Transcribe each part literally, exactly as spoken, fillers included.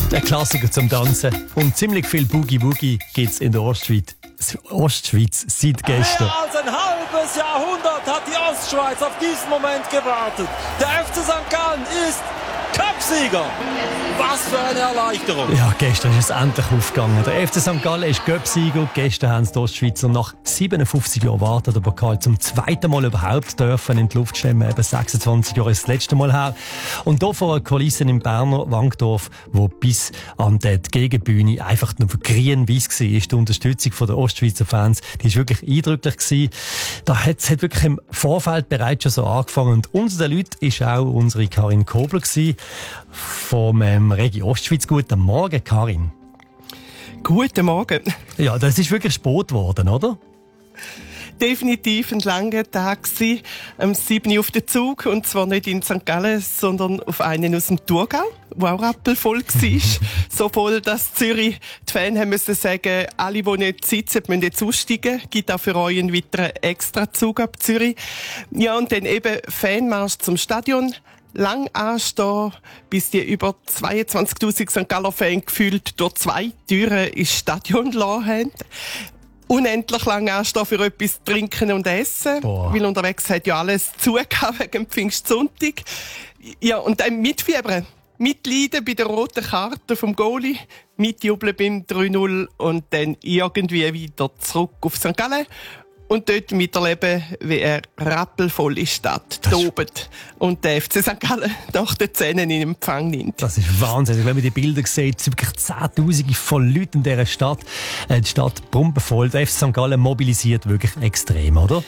Der Klassiker zum Tanzen. Und ziemlich viel Boogie-Woogie gibt es in der Ostschweiz. Ostschweiz seit gestern. Mehr als ein halbes Jahrhundert hat die Ostschweiz auf diesen Moment gewartet. Der F C Sankt Gallen ist Cupsieger. Was für eine Erleichterung. Ja, gestern ist es endlich aufgegangen. Der F C Sankt Gallen ist Cupsieger. Gestern haben die Ostschweizer nach siebenundfünfzig Jahren warten den Pokal zum zweiten Mal überhaupt dürfen in die Luft stemmen. Eben sechsundzwanzig Jahre ist das letzte Mal her. Und hier vor Kulissen im Berner Wankdorf, wo bis an die Gegenbühne einfach nur grün-weiss war, ist die Unterstützung der Ostschweizer Fans, die war wirklich eindrücklich gewesen. Da hat es wirklich im Vorfeld bereits schon so angefangen. Und unter den Leuten war auch unsere Karin Kobler gewesen, vom ähm, Regi Ostschweiz. Guten Morgen, Karin. Guten Morgen. Ja, das ist wirklich spät geworden, oder? Definitiv ein langer Tag gewesen. Am sieben Uhr auf den Zug. Und zwar nicht in Sankt Gallen, sondern auf einen aus dem Thurgau, der auch rappelvoll war. So voll, dass Zürich die Fans haben müssen sagen, alle, die nicht sitzen, müssen jetzt aussteigen. Gibt auch für euch einen weiteren Extrazug ab Zürich. Ja, und dann eben Fanmarsch zum Stadion. Lang anstehen, bis die über zweiundzwanzigtausend Sankt Galler Fans gefühlt durch zwei Türen ins Stadion gelassen haben. Unendlich lang anstehen für etwas trinken und essen. Boah. Weil unterwegs hat ja alles zugehört wegen Pfingstsonntag. Ja, und dann mitfiebern. Mitleiden bei der roten Karte vom Goalie. Mitjubeln beim drei null und dann irgendwie wieder zurück auf Sankt Gallen. Und dort miterleben, wie er rappelvoll in die Stadt tobt und der F C Sankt Gallen nach den Zähnen in Empfang nimmt. Das ist Wahnsinn. Wenn man die Bilder sieht, es sind wirklich Zehntausende von Leuten in dieser Stadt. Die Stadt pumpenvoll. Der F C Sankt Gallen mobilisiert wirklich extrem, oder?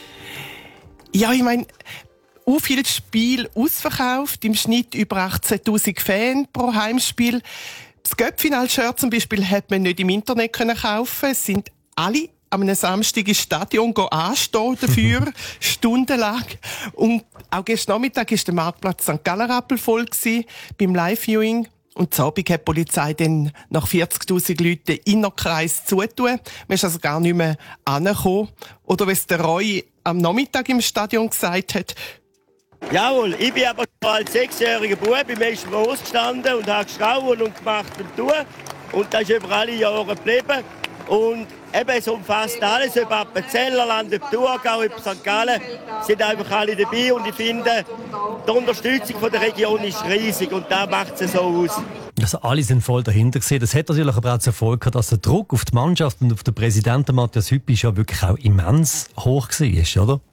Ja, ich meine, so viele Spiele ausverkauft, im Schnitt über achtzehntausend Fans pro Heimspiel. Das Göppfinal-Shirt zum Beispiel hat man nicht im Internet können kaufen. Es sind alle am einem Samstag ins Stadion anstehen dafür, stundenlang. Und auch gestern Nachmittag war der Marktplatz Sankt Gallen rappelvoll beim Live-Viewing. Und zu Abend hat die Polizei dann nach vierzigtausend Leuten den Innerkreis zutun. Man ist also gar nicht mehr angekommen. Oder wie es der Roy am Nachmittag im Stadion gesagt hat: Jawohl, ich bin aber als sechsjähriger Bub im ersten Mal ausgestanden und habe geschrauen und gemacht und tun. Und das ist über alle Jahre geblieben. Und eben, es umfasst alles, ob Appenzellerland, ob Thurgau, ob Sankt Gallen, sind einfach alle dabei. Und ich finde, die Unterstützung von der Region ist riesig und da macht es so aus. Also alle sind voll dahinter gesehen. Das hat natürlich aber auch zur Folge gehabt, dass der Druck auf die Mannschaft und auf den Präsidenten Matthias Hüppi ja wirklich auch immens hoch war, oder?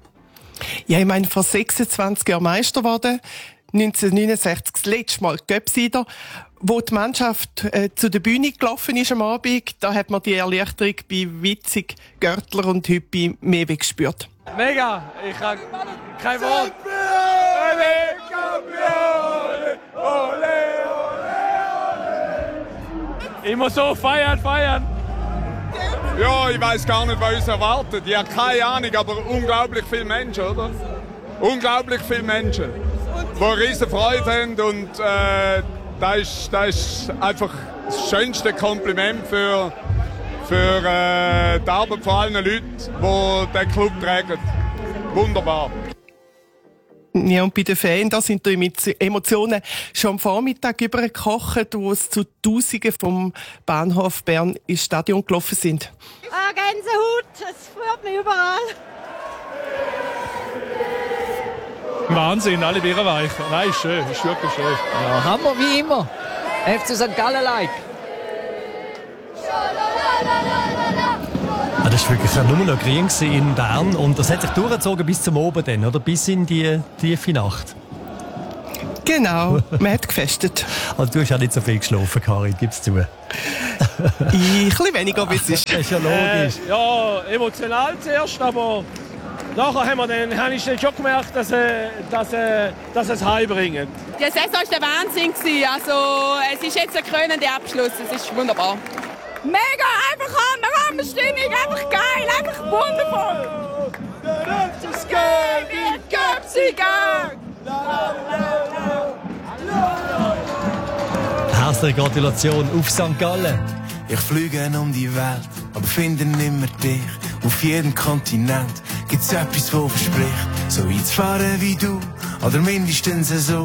Ja, ich meine, vor sechsundzwanzig Jahren Meister geworden, neunzehnhundertneunundsechzig das letzte Mal Göppsieger. Wo die Mannschaft äh, zu der Bühne gelaufen ist am Abend, da hat man die Erleichterung bei Witzig, Görtler und Hüppi mehr gespürt. Mega, ich habe kein Wort. Immer so feiern, feiern. Ja, ich weiß gar nicht, was uns erwartet. Ich habe keine Ahnung, aber unglaublich viele Menschen, oder? Unglaublich viele Menschen, die eine riesen Freude haben und äh, Das ist, das ist einfach das schönste Kompliment für, für äh, die Arbeit von allen Leuten, die den Club tragen. Wunderbar. Ja, und bei den Fans, da sind die Emotionen schon am Vormittag übergekocht, wo es zu Tausenden vom Bahnhof Bern ins Stadion gelaufen sind. Ah, Gänsehaut, es führt mich überall. Wahnsinn, alle Bieren weich. Nein, ist schön, ist wirklich schön. Ja, Hammer wie immer. F C Sankt Gallen-like. Ja, das war wirklich nur noch grün in Bern und das hat sich durchgezogen bis zum Oben dann, oder? Bis in die tiefe Nacht. Genau, man hat gefestet. Also, du hast ja nicht so viel geschlafen, Karin, gib's zu. Ein bisschen weniger, wie es ist. Das ist ja logisch. Äh, ja, emotional zuerst, aber nachher haben wir dann, habe ich dann schon gemerkt, dass, äh, dass, äh, dass es heimbringen. Die Saison war der Wahnsinn. Also, es ist jetzt ein krönender Abschluss. Es ist wunderbar. Mega, einfach Hammer, Hammerstimmung, einfach geil, einfach wundervoll. Das geht, Göpsiger! Herzliche Gratulation auf Sankt Gallen. Ich fliege um die Welt, aber finde nimmer dich. Auf jedem Kontinent gibt's etwas, wo verspricht, so weit zu fahren wie du, oder mindestens so.